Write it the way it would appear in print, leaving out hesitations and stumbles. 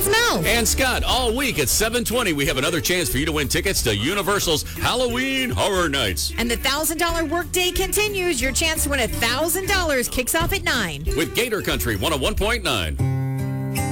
Mel. And Scott, all week at 7:20, we have another chance for you to win tickets to Universal's Halloween Horror Nights. And the $1,000 workday continues. Your chance to win $1,000 kicks off at 9. With Gator Country 101.9.